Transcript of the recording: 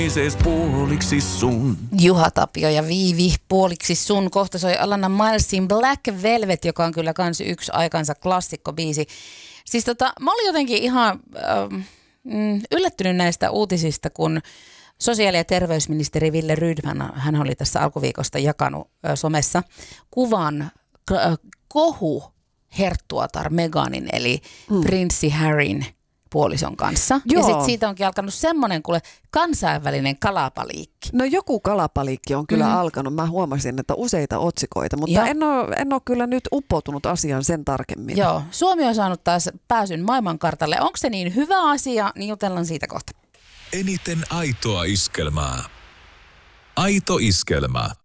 Puoliksi sun. Juha Tapio ja Viivi puoliksi sun. Kohta soi Alana Milesin Black Velvet, joka on kyllä kans yksi aikansa klassikkobiisi. Siis mä olin jotenkin ihan yllättynyt näistä uutisista, kun sosiaali- ja terveysministeri Ville Rydman, hän oli tässä alkuviikosta jakanut somessa kuvan kohuherttuatar Meghanin eli prinssi Harryn puolison kanssa. Joo. Ja sitten siitä onkin alkanut semmoinen kansainvälinen kalapaliikki. No joku kalapaliikki on kyllä alkanut. Mä huomasin, että useita otsikoita, mutta en ole kyllä nyt uppoutunut asiaan sen tarkemmin. Joo, Suomi on saanut taas pääsyn maailmankartalle. Onko se niin hyvä asia, niin jutellaan siitä kohta. Eniten aitoa iskelmää. Aito iskelmä.